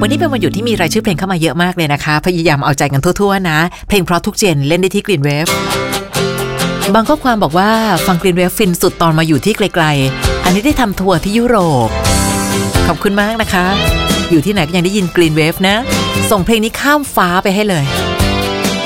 วันนี้เป็นวันหยุดที่มีรายชื่อเพลงเข้ามาเยอะมากเลยนะคะพยายามเอาใจกันทั่วๆนะเพลงเพราะทุกเจนเล่นได้ที่ Green Wave บางข้อความบอกว่าฟัง Green Wave ฟินสุดตอนมาอยู่ที่ไกลๆอันนี้ได้ทำทัวร์ที่ยุโรปขอบคุณมากนะคะอยู่ที่ไหนก็ยังได้ยิน Green Wave นะส่งเพลงนี้ข้ามฟ้าไปให้เลย